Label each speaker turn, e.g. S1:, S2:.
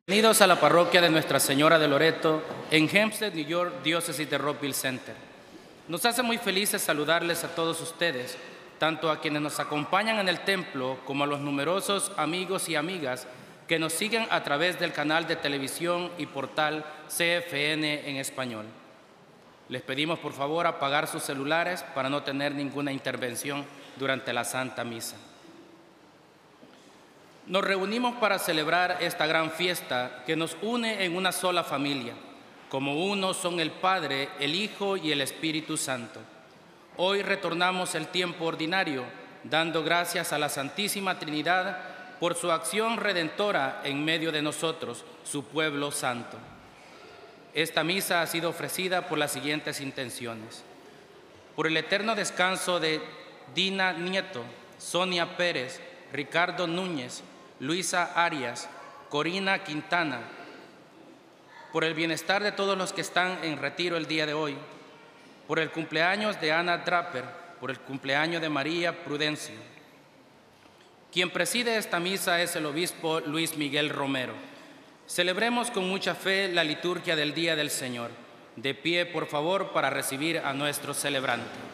S1: Bienvenidos a la parroquia de Nuestra Señora de Loreto en Hempstead, New York, diócesis de Rockville Center. Nos hace muy felices saludarles a todos ustedes, tanto a quienes nos acompañan en el templo como a los numerosos amigos y amigas que nos siguen a través del canal de televisión y portal CFN en español. Les pedimos por favor apagar sus celulares para no tener ninguna intervención durante la Santa Misa. Nos reunimos para celebrar esta gran fiesta que nos une en una sola familia. Como uno son el Padre, el Hijo y el Espíritu Santo. Hoy retornamos el tiempo ordinario, dando gracias a la Santísima Trinidad por su acción redentora en medio de nosotros, su pueblo santo. Esta misa ha sido ofrecida por las siguientes intenciones: por el eterno descanso de Dina Nieto, Sonia Pérez, Ricardo Núñez, Luisa Arias, Corina Quintana, por el bienestar de todos los que están en retiro el día de hoy, por el cumpleaños de Ana Draper, por el cumpleaños de María Prudencio. Quien preside esta misa es el obispo Luis Miguel Romero. Celebremos con mucha fe la liturgia del Día del Señor. De pie, por favor, para recibir a nuestro celebrante.